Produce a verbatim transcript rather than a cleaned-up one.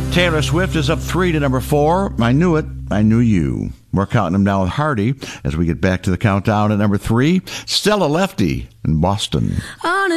Taylor Swift is up three to number four. I Knew It, I Knew You. We're counting them down with Hardy as we get back to the countdown at number three. Stella Lefty in Boston. On a